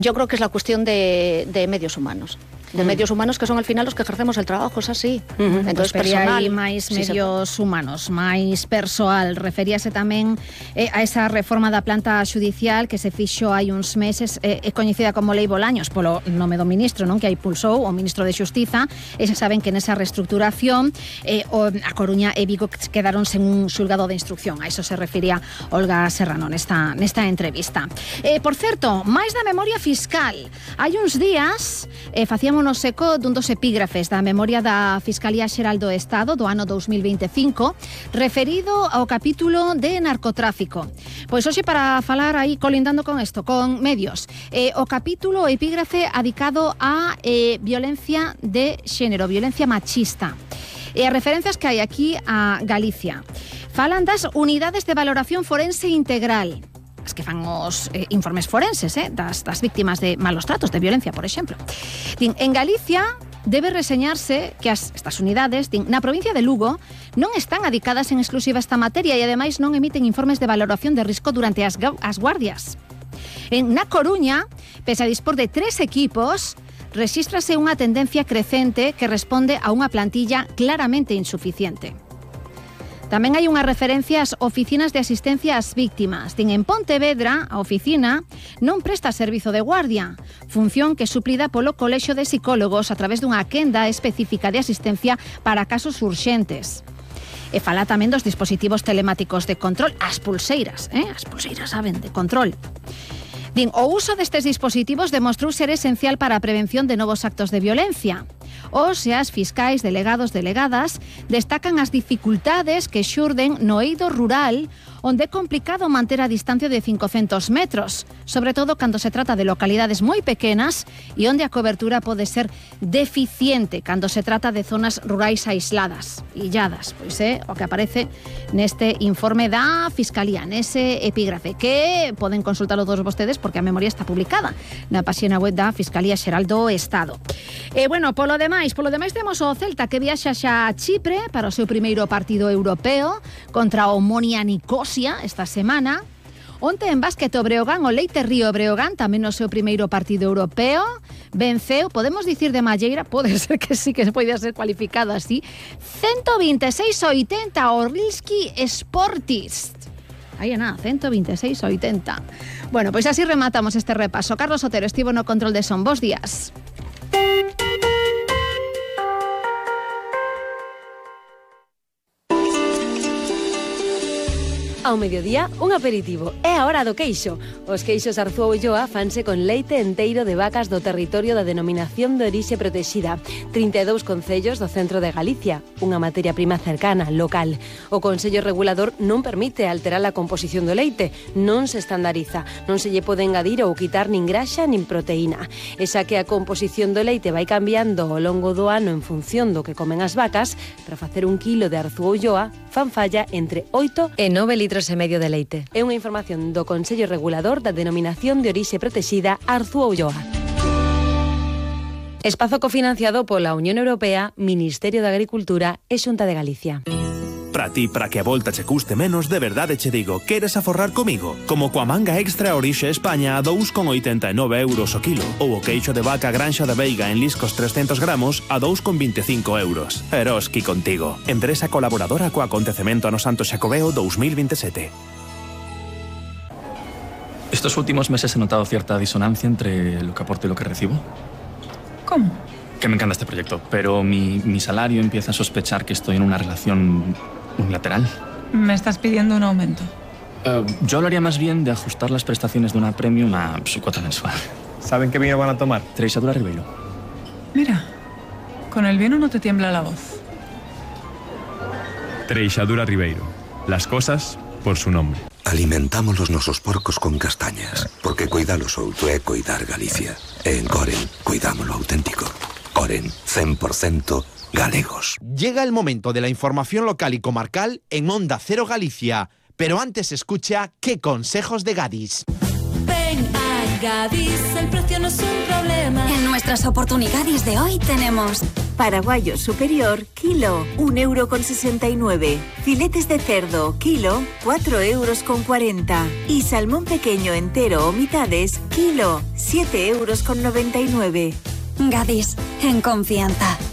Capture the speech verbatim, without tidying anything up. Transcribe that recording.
Yo creo que es la cuestión de, de medios humanos. De medios humanos que son al final los que ejercemos el trabajo, es así. Uh-huh. Entonces, pues personal, hai máis medios humanos, máis persoal. Referíase tamén eh, a esa reforma da planta xudicial que se fixo hai uns meses, eh, é coñecida como Lei Bolaños polo nome do ministro, non, que aí pulsou o ministro de Xustiza, e se saben que nesa reestructuración eh, o, a Coruña e Vigo quedaron sen un xulgado de instrucción. A iso se refería Olga Serrano nesta, nesta entrevista. Eh, por certo, máis da memoria fiscal. Hai uns días eh, facíamos no seco dun dos epígrafes da memoria da Fiscalía Xeral do Estado do ano dos mil veinticinco referido ao capítulo de narcotráfico. Pois hoxe para falar aí colindando con isto, con medios, eh, o capítulo epígrafe adicado a eh, violencia de xénero, violencia machista. E as referencias que hai aquí a Galicia. Falan das unidades de valoración forense integral, as que fan os eh, informes forenses eh, das, das víctimas de malos tratos, de violencia, por exemplo. Din, en Galicia debe reseñarse que as, estas unidades din, na provincia de Lugo non están adicadas en exclusiva a esta materia e ademais non emiten informes de valoración de risco durante as, as guardias. En na Coruña, pese a dispor de tres equipos, rexístrase unha tendencia crecente que responde a unha plantilla claramente insuficiente. Tamén hai unha referencia ás oficinas de asistencia ás víctimas. Din, en Pontevedra, a oficina non presta servizo de guardia, función que é suplida polo Colexio de Psicólogos a través dunha quenda específica de asistencia para casos urxentes. E fala tamén dos dispositivos telemáticos de control, as pulseiras, eh? as pulseiras, saben, de control. Din, o uso destes dispositivos demostrou ser esencial para a prevención de novos actos de violencia. Os e as fiscais, delegados, delegadas, destacan as dificultades que xurden no eido rural, onde é complicado manter a distancia de cincocentos metros, sobre todo cando se trata de localidades moi pequenas e onde a cobertura pode ser deficiente cando se trata de zonas rurais aisladas, illadas. Pois é o que aparece neste informe da Fiscalía, nese epígrafe, que poden consultalo todos vostedes porque a memoria está publicada na página web da Fiscalía Xeral do Estado. E, bueno, polo demais, polo demais temos o Celta que viaxa xa a Chipre para o seu primeiro partido europeo contra o Omonia Nicosia esta semana. Onte en básquet o Breogán, o Leite Río Breogán, tamén o seu primeiro partido europeo, venceu, podemos dicir de malleira, pode ser que sí que pode ser cualificado así, ciento veintiséis a oitenta o Rilski Sportist. Aí é nada, ciento veintiséis a oitenta. Bueno, pois así rematamos este repaso. Carlos Otero estivo no control de son. Bos días. Ao mediodía, un aperitivo. É a hora do queixo. Os queixos Arzúa Ulloa fanse con leite enteiro de vacas do territorio da denominación de orixe protexida. trinta e dous concellos do centro de Galicia. Unha materia prima cercana, local. O Consello Regulador non permite alterar a composición do leite. Non se estandariza. Non se lle pode engadir ou quitar nin graxa nin proteína. E xa que a composición do leite vai cambiando ao longo do ano en función do que comen as vacas, para facer un quilo de Arzúa Ulloa fan falla entre oito e nove litros e medio de leite. É unha información do Consello Regulador da denominación de orixe protexida Arzúa Ulloa. Espazo cofinanciado pola Unión Europea, Ministerio de Agricultura e Xunta de Galicia. Para ti, para que a volta che custe menos, de verdade che digo, queres aforrar comigo? Como coa manga extra orixe España a dous con oitenta e nove euros o kilo, ou o queixo de vaca Granxa da Veiga en liscos trescentos gramos a dous con veinticinco euros. Eroski contigo. Empresa colaboradora co acontecemento ano Santo Xacobeo dous mil veintisiete. Estos últimos meses he notado cierta disonancia entre lo que aporto y lo que recibo. ¿Cómo? Que me encanta este proyecto, pero mi, mi salario empieza a sospechar que estoy en una relación unilateral. ¿Me estás pidiendo un aumento? Uh, yo hablaría más bien de ajustar las prestaciones de una premium a su cuota mensual. ¿Saben qué vino van a tomar? Treixadura Ribeiro. Mira, con el vino no te tiembla la voz. Treixadura Ribeiro. Las cosas por su nombre. Alimentamos los nosos porcos con castañas, porque cuidalos outro é cuidar Galicia. E en Coren, cuidamos lo auténtico. Coren, cien por ciento galegos. Llega el momento de la información local y comarcal en Onda Cero Galicia, pero antes escucha ¿Qué consejos de Gadis? Ven a Gadis, el precio no es un problema. En nuestras oportunidades de hoy tenemos paraguayo superior, kilo, un euro con sesenta y nueve. Filetes de cerdo, kilo, cuatro euros con cuarenta. Y salmón pequeño entero o mitades, kilo, siete euros con noventa y nueve. Gadis, en confianza.